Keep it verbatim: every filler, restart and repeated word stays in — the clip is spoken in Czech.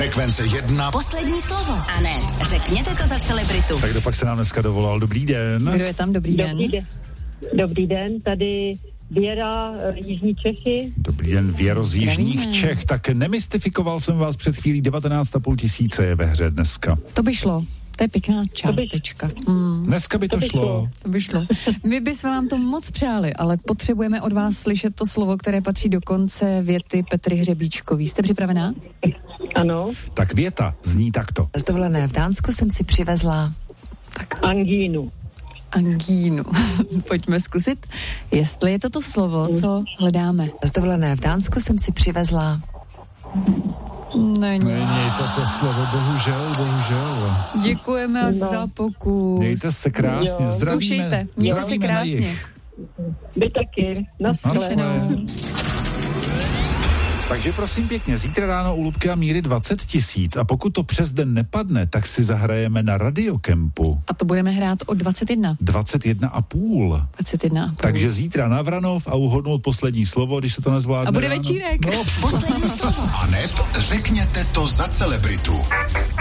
Frekvence jedna. Poslední slovo. A ne, řekněte to za celebritu. Tak kdo pak se nám dneska dovolal? Dobrý den. Kdo je tam? Dobrý den. Dobrý den, Dobrý den, tady Věra, Jižní Čechy. Dobrý den, Věro z Jižních Čech. Tak nemystifikoval jsem vás před chvílí, devatenáct a půl tisíce je ve hře dneska. To by šlo. To je pěkná částečka. Hmm. Dneska by to, to by šlo. šlo. To by šlo. My bychom vám to moc přáli, ale potřebujeme od vás slyšet to slovo, které patří do konce věty Petry Hřebíčkový. Jste připravená? Ano. Tak věta zní takto. Z dovolené v Dánsku jsem si přivezla tak. Angínu. Angínu. Pojďme zkusit, jestli je to to slovo, co hledáme. Z dovolené v Dánsku jsem si přivezla Není. Není to to slovo, bohužel, bohužel. Děkujeme no. za pokus. Mějte se krásně, jo. zdravíme. Zkoušejte, mějte se krásně. Vy taky, naschledanou. Takže prosím pěkně, zítra ráno u Lubky a Míry dvacet tisíc a pokud to přes den nepadne, tak si zahrajeme na Radiokempu. A to budeme hrát o dvacet jedna. dvacet jedna a půl. dvacet jedna a půl. Takže zítra na Vranov a uhodnout poslední slovo, když se to nezvládne. A bude ráno. večírek. No. Poslední slovo. A neb řekněte to za celebritu.